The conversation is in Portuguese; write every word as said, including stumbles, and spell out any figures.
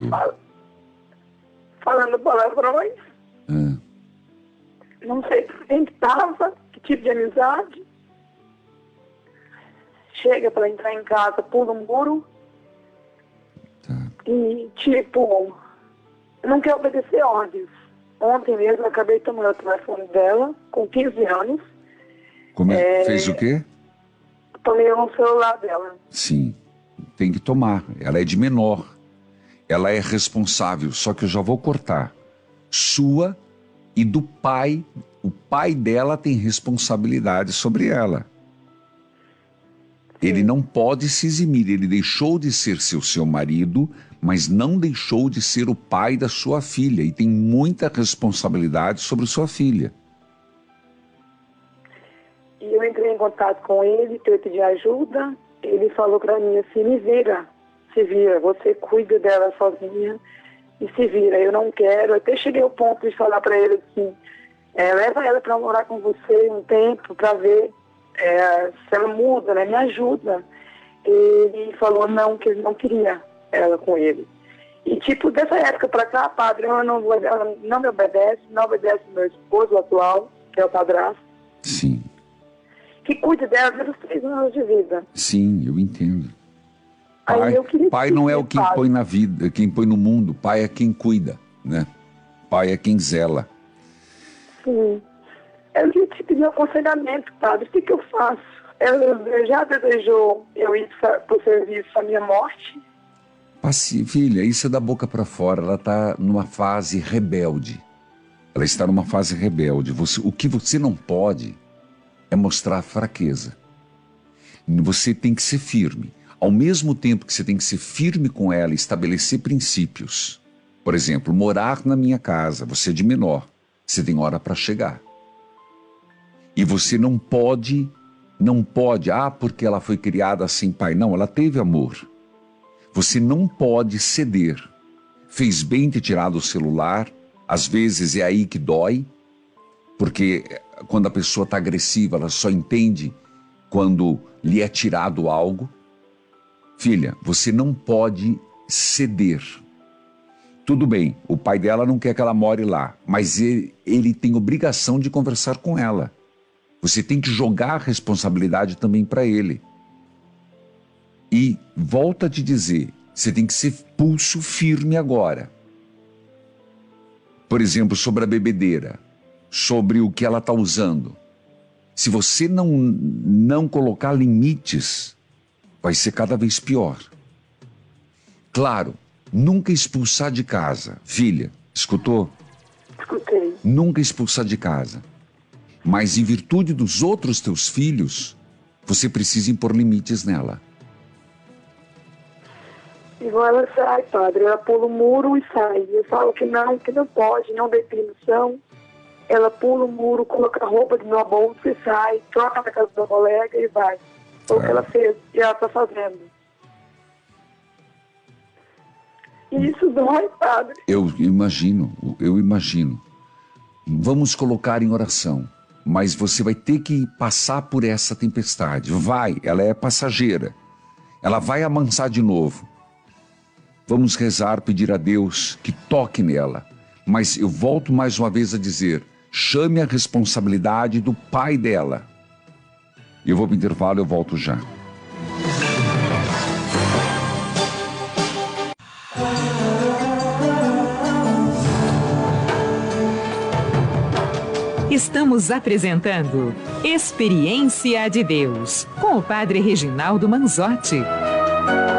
fala, falando palavrões. Ah. Não sei quem estava, que tipo de amizade. Chega para entrar em casa, pula um muro. Tá. E, tipo, não quer obedecer ordens. Ontem mesmo eu acabei tomando o telefone dela, com quinze anos. Como é? É... Fez o quê? Tomei no celular dela. Sim, tem que tomar. Ela é de menor. Ela é responsável, só que eu já vou cortar. Sua e do pai. O pai dela tem responsabilidade sobre ela. Ele não pode se eximir. Ele deixou de ser seu, seu marido, mas não deixou de ser o pai da sua filha. E tem muita responsabilidade sobre sua filha. E eu entrei em contato com ele, para pedir ajuda. Ele falou para mim assim, me vira, se vira, você cuida dela sozinha e se vira. Eu não quero. Até cheguei ao ponto de falar para ele assim, é, leva ela para morar com você um tempo para ver é, se ela muda, né? Me ajuda. Ele falou não, que ele não queria ela com ele. E tipo, dessa época para cá, padre, ela não, ela não me obedece, não obedece meu esposo atual, que é o padrasto. Sim. Que cuide dela pelos três anos de vida. Sim, eu entendo. Aí Pai, eu queria pai não é o quem padre. põe na vida, quem põe no mundo. Pai é quem cuida, né? Pai é quem zela. Sim. Eu queria te pedir um aconselhamento, padre. O que, que eu faço? Ela já desejou eu ir para o serviço à minha morte? Passe, filha, isso é da boca para fora. Ela está numa fase rebelde. Ela está numa fase rebelde. Você, o que você não pode é mostrar fraqueza. Você tem que ser firme. Ao mesmo tempo que você tem que ser firme com ela e estabelecer princípios. Por exemplo, morar na minha casa, você é de menor. Você tem hora para chegar. E você não pode, não pode, ah, porque ela foi criada sem pai. Não, ela teve amor. Você não pode ceder. Fez bem ter tirado o celular. Às vezes é aí que dói. Porque quando a pessoa está agressiva, ela só entende quando lhe é tirado algo. Filha, você não pode ceder. Tudo bem, o pai dela não quer que ela more lá, mas ele, ele tem obrigação de conversar com ela. Você tem que jogar a responsabilidade também para ele. E volto a te dizer, você tem que ser pulso firme agora. Por exemplo, sobre a bebedeira. Sobre o que ela está usando. Se você não, não colocar limites, vai ser cada vez pior. Claro, nunca expulsar de casa. Filha, escutou? Escutei. Nunca expulsar de casa. Mas em virtude dos outros teus filhos, você precisa impor limites nela. Igual ela sai, padre. Ela pula o muro e sai. Eu falo que não, que não pode, não dê permissão. Ela pula o muro, coloca a roupa de meu bolso e sai, troca na casa do colega e vai. Foi o que ela fez e ela está fazendo. E isso dói, padre. Eu imagino, eu imagino. Vamos colocar em oração, mas você vai ter que passar por essa tempestade. Vai, ela é passageira. Ela vai amansar de novo. Vamos rezar, pedir a Deus que toque nela. Mas eu volto mais uma vez a dizer, chame a responsabilidade do pai dela. Eu vou para o intervalo, eu volto já. Estamos apresentando Experiência de Deus, com o Padre Reginaldo Manzotti.